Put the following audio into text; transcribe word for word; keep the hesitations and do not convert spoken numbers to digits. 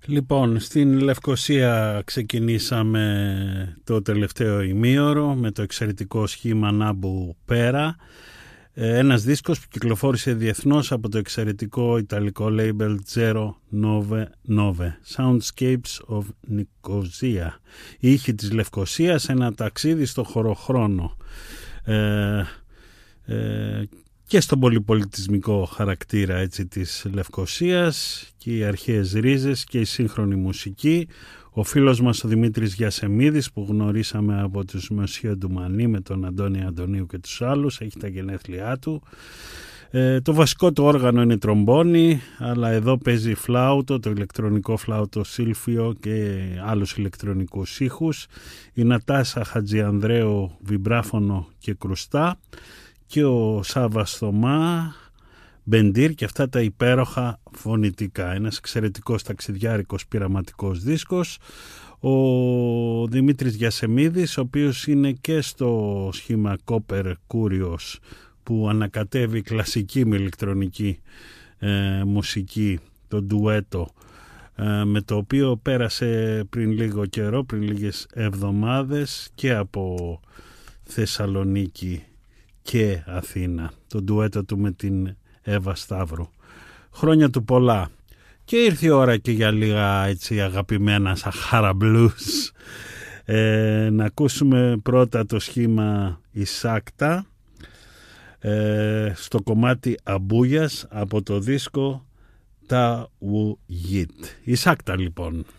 Λοιπόν, στην Λευκοσία ξεκινήσαμε το τελευταίο ημίωρο με το εξαιρετικό σχήμα Νάμπου Πέρα, ένας δίσκος που κυκλοφόρησε διεθνώς από το εξαιρετικό ιταλικό label Zero Nove Nove, Soundscapes of Nicosia, η ήχη της Λευκοσίας, ένα ταξίδι στο χωροχρόνο ε, ε, και στον πολυπολιτισμικό χαρακτήρα έτσι, της Λευκοσίας και οι αρχαίες ρίζες και η σύγχρονη μουσική. Ο φίλος μας ο Δημήτρης Γιασεμίδης, που γνωρίσαμε από τους Μεσχείο Ντουμανί με τον Αντώνη Αντωνίου και τους άλλους, έχει τα γενέθλιά του. Ε, το βασικό του όργανο είναι τρομπόνι, αλλά εδώ παίζει φλάουτο, το ηλεκτρονικό φλάουτο Σίλφιο και άλλους ηλεκτρονικούς ήχους. Η Νατάσα Χατζιανδρέου βιμπράφωνο και κρουστά και ο Σάββας Θωμά Μπεντήρ και αυτά τα υπέροχα φωνητικά. Ένας εξαιρετικός ταξιδιάρικος πειραματικός δίσκος. Ο Δημήτρης Γιασεμίδης, ο οποίος είναι και στο σχήμα Copper Curious, που ανακατεύει κλασική με ηλεκτρονική ε, μουσική, το ντουέτο, ε, με το οποίο πέρασε πριν λίγο καιρό, πριν λίγες εβδομάδες και από Θεσσαλονίκη και Αθήνα, το ντουέτο του με την Εύα Σταύρου. Χρόνια του πολλά. Και ήρθε η ώρα και για λίγα έτσι αγαπημένα Σαχάρα Blues. Ε, να ακούσουμε πρώτα το σχήμα Ισάκτα ε, στο κομμάτι Αμπούγιας από το δίσκο Τα Ου Γιτ. Ισάκτα λοιπόν.